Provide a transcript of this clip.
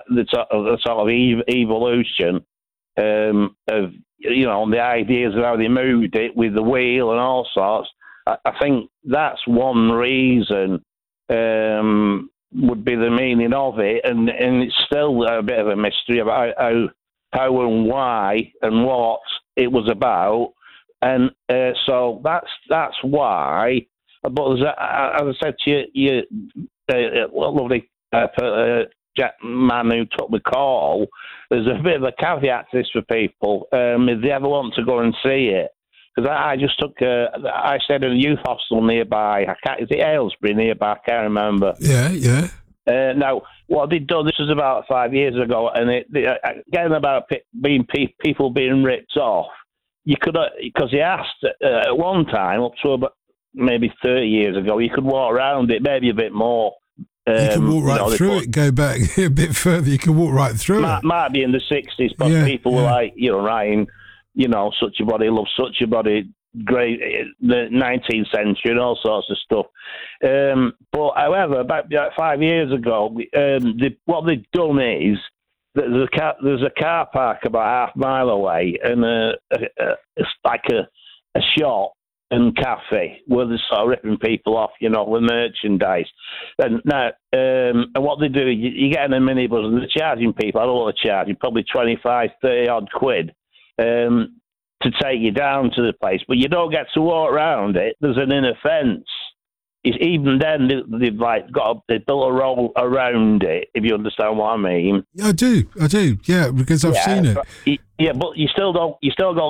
the sort of evolution of the ideas of how they moved it with the wheel and all sorts. I think that's one reason would be the meaning of it, and it's still a bit of a mystery about how and why and what it was about, and so that's why. But as I said to you, lovely man who took the call, there's a bit of a caveat to this for people. If they ever want to go and see it, because I just took, I stayed in a youth hostel nearby. Is it Aylesbury nearby? I can't remember. Yeah. Now, what they'd done, this was about 5 years ago, and getting about people being ripped off, you could, because he asked at one time, up to about maybe 30 years ago, you could walk around it, maybe a bit more. You can walk right through it, go back a bit further, you can walk right through it. Might be in the 60s, but people were like, writing, such a body loves such a body, great, the 19th century and all sorts of stuff. But however, about 5 years ago, what they've done is, there's a car park about half mile away, and it's like a shop and cafe where they're sort of ripping people off, with merchandise. And now, and what they do, you get in a minibus and they're charging people, I don't know what they're charging, probably 25, 30 odd quid to take you down to the place, but you don't get to walk around it. There's an inner fence. Even then, they've built a roll around it, if you understand what I mean. Yeah, I do, yeah, because I've seen it. But you still don't